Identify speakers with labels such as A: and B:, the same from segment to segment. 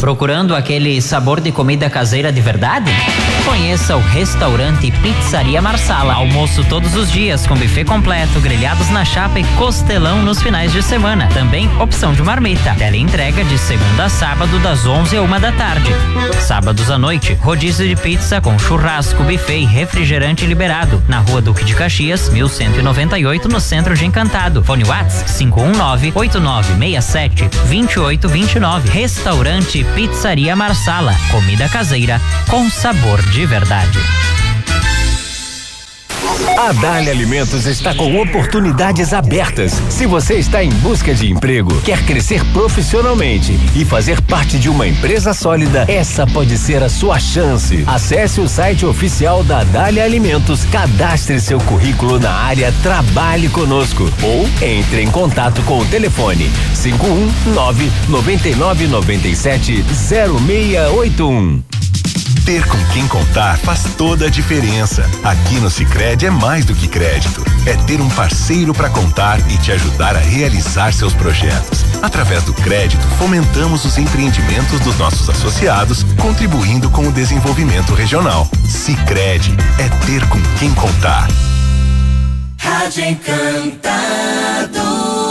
A: Procurando aquele sabor de comida caseira de verdade? Conheça o restaurante Pizzaria Marsala. Almoço todos os dias com buffet completo, grelhados na chapa e costelão nos finais de semana. Também opção de marmita. Teleentrega de segunda a sábado das 11 à 1 da tarde. Sábados à noite, rodízio de pizza com churrasco, buffet e refrigerante liberado. Na Rua Duque de Caxias, 1198, no centro de Encantado. Fone WhatsApp 519-8967-2829. Restaurante Pizzaria Marsala. Comida caseira com sabor de verdade.
B: A Dália Alimentos está com oportunidades abertas. Se você está em busca de emprego, quer crescer profissionalmente e fazer parte de uma empresa sólida, essa pode ser a sua chance. Acesse o site oficial da Dália Alimentos, cadastre seu currículo na área Trabalhe Conosco ou entre em contato com o telefone 519-9997-0681.
C: Ter com quem contar faz toda a diferença. Aqui no Sicredi é mais do que crédito. É ter um parceiro para contar e te ajudar a realizar seus projetos. Através do crédito, fomentamos os empreendimentos dos nossos associados, contribuindo com o desenvolvimento regional. Sicredi é ter com quem contar.
D: Rádio Encantado.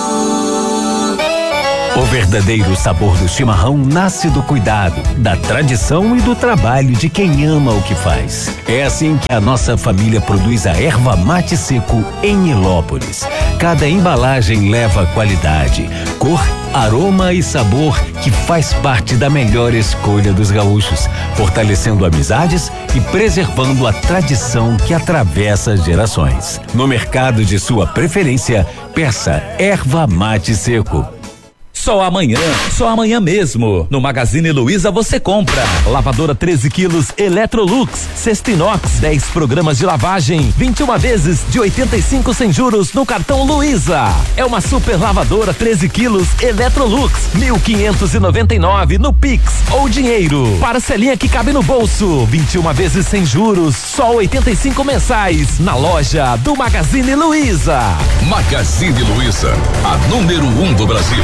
B: O verdadeiro sabor do chimarrão nasce do cuidado, da tradição e do trabalho de quem ama o que faz. É assim que a nossa família produz a erva mate seco em Nilópolis. Cada embalagem leva qualidade, cor, aroma e sabor que faz parte da melhor escolha dos gaúchos, fortalecendo amizades e preservando a tradição que atravessa gerações. No mercado de sua preferência, peça erva mate seco.
E: Só amanhã mesmo. No Magazine Luiza você compra lavadora 13 quilos Electrolux, cesta inox, 10 programas de lavagem, 21 vezes de 85 sem juros no cartão Luiza. É uma super lavadora 13 quilos Electrolux, 1.599 no Pix ou dinheiro. Parcelinha que cabe no bolso, 21 vezes sem juros, só 85 mensais na loja do Magazine Luiza.
F: Magazine Luiza, a número 1 do Brasil.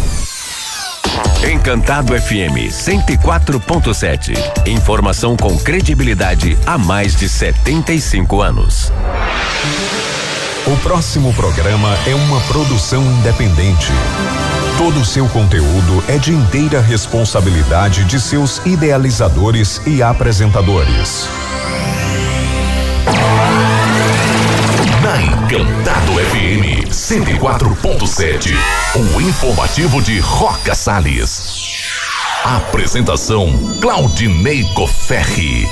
B: Encantado FM 104.7. Informação com credibilidade há mais de 75 anos.
F: O próximo programa é uma produção independente. Todo o seu conteúdo é de inteira responsabilidade de seus idealizadores e apresentadores. Na Encantado FM 104.7, o informativo de Roca Salles. Apresentação Claudinei Cofferri.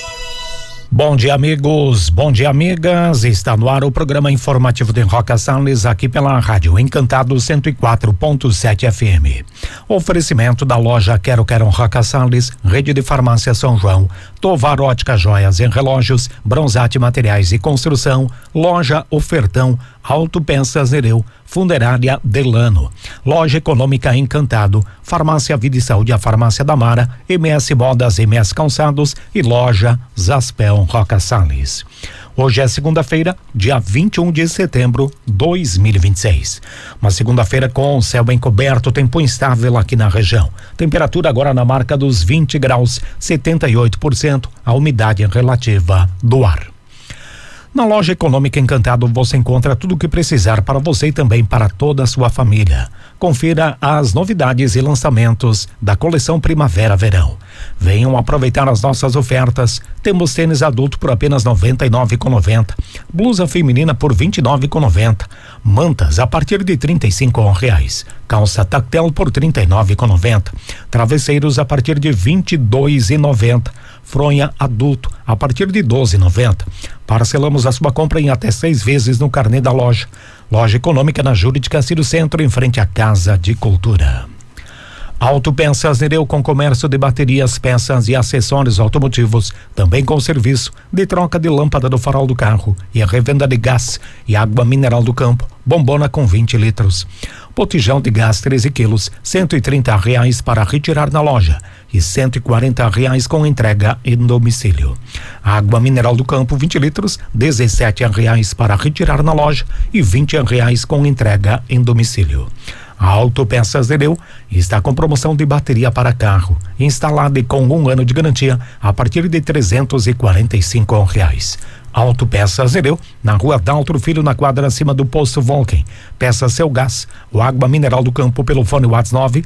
G: Bom dia, amigos, bom dia, amigas. Está no ar o programa informativo de Roca Salles, aqui pela Rádio Encantado 104.7 FM. Oferecimento da loja Quero Roca Salles, Rede de Farmácia São João, Tovar Ótica Joias e Relógios, Bronzate Materiais e Construção, Loja Ofertão, Autopeças Nereu, Funerária Delano, Loja Econômica Encantado, Farmácia Vida e Saúde, a Farmácia da Mara, MS Modas, MS Calçados e Loja Zaspel Roca Salles. Hoje é segunda-feira, dia 21 de setembro de 2026. Uma segunda-feira com céu encoberto, tempo instável aqui na região. Temperatura agora na marca dos 20 graus, 78% a umidade relativa do ar. Na Loja Econômica Encantado você encontra tudo o que precisar para você e também para toda a sua família. Confira as novidades e lançamentos da coleção Primavera-Verão. Venham aproveitar as nossas ofertas. Temos tênis adulto por apenas R$ 99,90, blusa feminina por R$ 29,90, mantas a partir de R$ 35,00, calça tactel por R$ 39,90, travesseiros a partir de R$ 22,90, fronha adulto a partir de R$ 12,90. Parcelamos a sua compra em até 6 vezes no carnê da loja. Loja Econômica na Júlio de Castilho Centro, em frente à Casa de Cultura. Autopeças Nereu, com comércio de baterias, peças e acessórios automotivos, também com serviço de troca de lâmpada do farol do carro e a revenda de gás e água mineral do campo, bombona com 20 litros. Botijão de gás 13 quilos, R$130 para retirar na loja e R$140 com entrega em domicílio. Água mineral do campo 20 litros, R$17 para retirar na loja e R$20 com entrega em domicílio. A Autopeças Nereu está com promoção de bateria para carro, instalada e com 1 ano de garantia a partir de R$345. Autopeças Nereu, na rua Daltro Filho, na quadra acima do posto Volken. Peça seu gás ou água mineral do campo pelo fone WhatsApp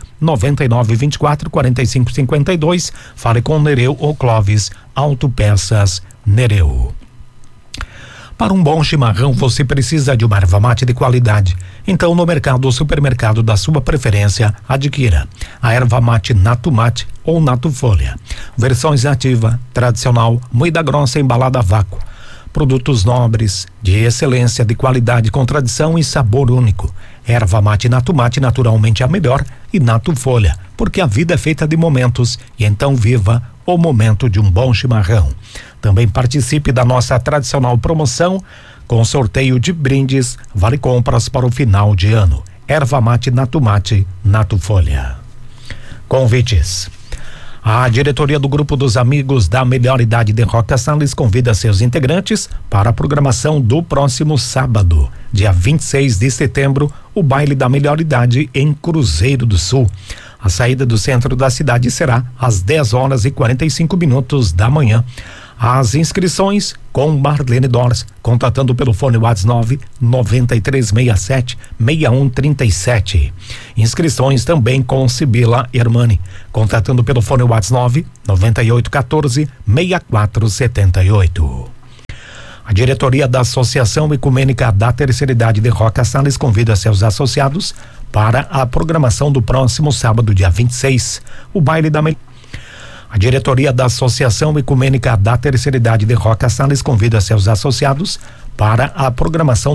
G: 999244552. Fale com Nereu ou Clóvis. Autopeças Nereu. Para um bom chimarrão, você precisa de uma erva mate de qualidade. Então, no mercado ou supermercado da sua preferência, adquira a erva mate Nato Mate ou Nato Folha. Versões ativa, tradicional, moída grossa, embalada a vácuo. Produtos nobres, de excelência, de qualidade, com tradição e sabor único. Erva mate Nato Mate, naturalmente a melhor, e Nato Folha, porque a vida é feita de momentos, e então viva o momento de um bom chimarrão. Também participe da nossa tradicional promoção com sorteio de brindes, vale compras para o final de ano. Erva mate Nato Mate, Nato Folha. Convites. A diretoria do Grupo dos Amigos da Melhor Idade de Roca Salles convida seus integrantes para a programação do próximo sábado, dia 26 de setembro, o baile da Melhor Idade em Cruzeiro do Sul. A saída do centro da cidade será às 10h45 da manhã. As inscrições com Marlene Dors, contatando pelo fone WhatsApp 9367-6137. Inscrições também com Sibila Hermani, contatando pelo fone WhatsApp 9814-6478. A diretoria da Associação Ecumênica da Terceira Idade de Roca Salles convida seus associados para a programação do próximo sábado, dia 26, o baile da A diretoria da Associação Ecumênica da Terceira Idade de Roca Salles convida seus associados para a programação